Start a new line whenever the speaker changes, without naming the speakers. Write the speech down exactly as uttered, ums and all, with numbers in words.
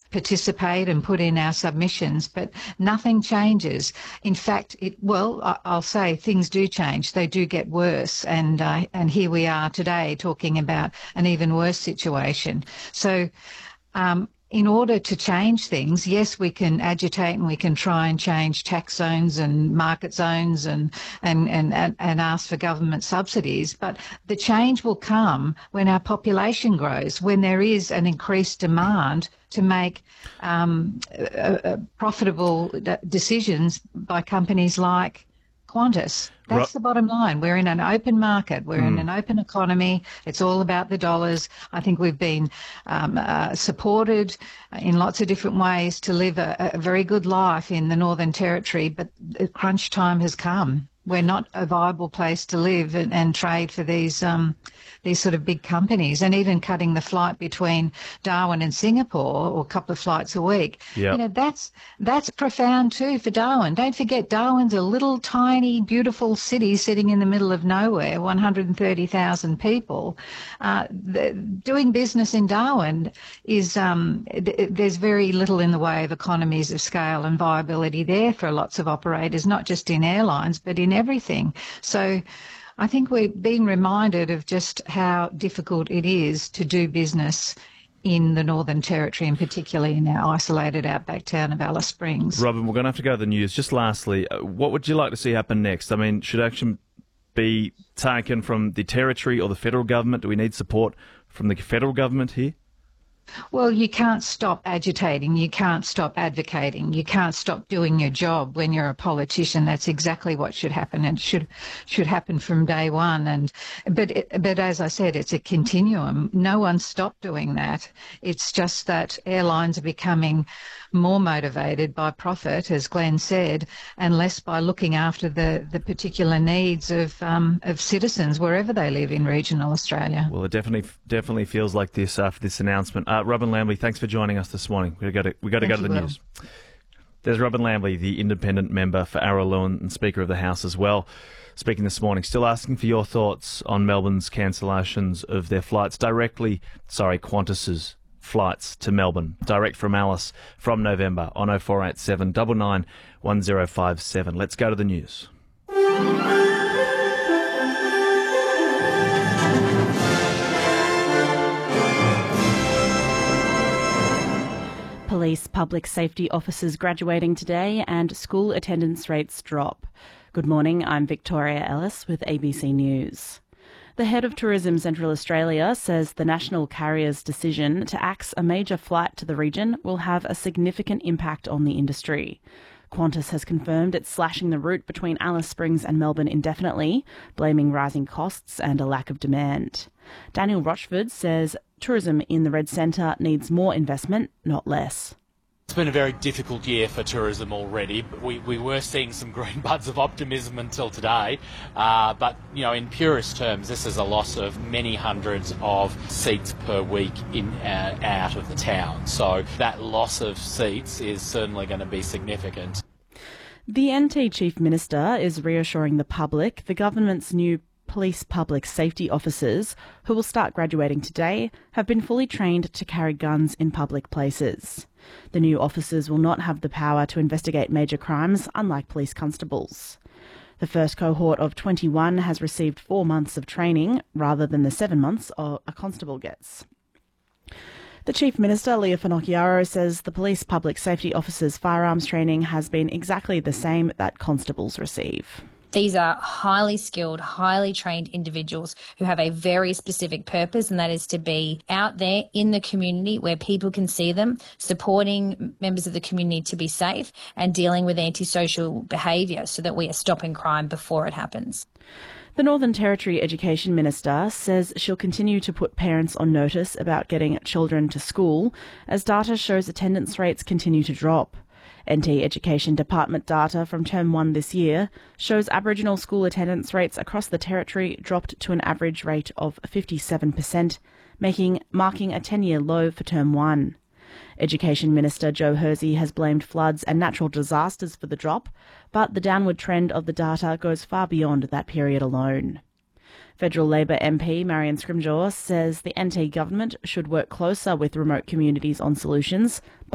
participate and put in our submissions, but nothing changes. In fact, it, well, I- I'll say things do change. They do get worse. And, uh, and here we are today talking about an even worse situation. So, um, in order to change things, yes, we can agitate and we can try and change tax zones and market zones and, and, and, and, and ask for government subsidies. But the change will come when our population grows, when there is an increased demand to make um, uh, uh, profitable decisions by companies like Qantas. That's
Right.
the bottom line. We're in an open market. We're
Mm.
in an open economy. It's all about the dollars. I think we've been um, uh, supported in lots of different ways to live a, a very good life in the Northern Territory, but the crunch time has come. We're not a viable place to live and, and trade for these um, these sort of big companies, and even cutting the flight between Darwin and Singapore, or a couple of flights a week.
Yep.
You know, that's that's profound too for Darwin. Don't forget, Darwin's a little tiny, beautiful city sitting in the middle of nowhere, one hundred thirty thousand people. Uh, the, doing business in Darwin is um, th- there's very little in the way of economies of scale and viability there for lots of operators, not just in airlines, but in everything. So I think we're being reminded of just how difficult it is to do business in the Northern Territory, and particularly in our isolated outback town of Alice Springs.
Robin, we're going to have to go to the news. Just lastly, uh, what would you like to see happen next? I mean, should action be taken from the Territory or the federal government? Do we need support from the federal government here?
Well, you can't stop agitating. You can't stop advocating. You can't stop doing your job when you're a politician. That's exactly what should happen, and should should happen from day one. And but it, but as I said, it's a continuum. No one stopped doing that. It's just that airlines are becoming more motivated by profit, as Glenn said, and less by looking after the, the particular needs of um, of citizens wherever they live in regional Australia.
Well, it definitely definitely feels like this after this announcement. Uh, Robin Lambley, thanks for joining us this morning. We've got to, we've got to go to the
Will.
news. There's Robin Lambley, the independent member for Araluen and Speaker of the House as well, speaking this morning. Still asking for your thoughts on Melbourne's cancellations of their flights directly, sorry, Qantas's flights to Melbourne, direct from Alice from November on oh four eight seven, nine nine, one oh five seven. Let's go to the news.
Police public safety officers graduating today and school attendance rates drop. Good morning, I'm Victoria Ellis with A B C News. The head of Tourism Central Australia says the national carrier's decision to axe a major flight to the region will have a significant impact on the industry. Qantas has confirmed it's slashing the route between Alice Springs and Melbourne indefinitely, blaming rising costs and a lack of demand. Daniel Rochford says tourism in the Red Centre needs more investment, not less.
It's been a very difficult year for tourism already. We, we were seeing some green buds of optimism until today, uh, but you know, in purest terms, this is a loss of many hundreds of seats per week in uh, out of the town. So that loss of seats is certainly going to be significant.
The N T Chief Minister is reassuring the public the government's new police public safety officers, who will start graduating today, have been fully trained to carry guns in public places. The new officers will not have the power to investigate major crimes, unlike police constables. The first cohort of twenty-one has received four months of training, rather than the seven months a constable gets. The Chief Minister, Leah Finocchiaro, says the police public safety officers' firearms training has been exactly the same that constables receive.
These are highly skilled, highly trained individuals who have a very specific purpose, and that is to be out there in the community where people can see them, supporting members of the community to be safe and dealing with antisocial behaviour so that we are stopping crime before it happens.
The Northern Territory Education Minister says she'll continue to put parents on notice about getting children to school as data shows attendance rates continue to drop. N T Education Department data from Term one this year shows Aboriginal school attendance rates across the Territory dropped to an average rate of fifty-seven percent, making marking a ten-year low for Term one. Education Minister Joe Hersey has blamed floods and natural disasters for the drop, but the downward trend of the data goes far beyond that period alone. Federal Labor M P Marion Scrimgeour says the N T government should work closer with remote communities on solutions,